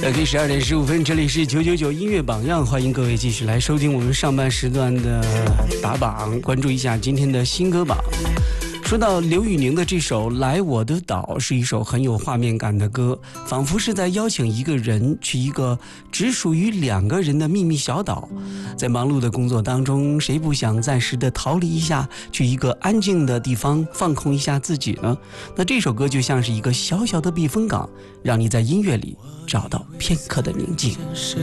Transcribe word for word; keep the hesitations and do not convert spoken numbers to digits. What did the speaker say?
OK， 十二点十五分，这里是九九九音乐榜样，欢迎各位继续来收听我们上半时段的打榜，关注一下今天的新歌榜。说到刘宇宁的这首《来我的岛》，是一首很有画面感的歌，仿佛是在邀请一个人去一个只属于两个人的秘密小岛。在忙碌的工作当中，谁不想暂时的逃离一下，去一个安静的地方放空一下自己呢？那这首歌就像是一个小小的避风港，让你在音乐里找到片刻的宁静。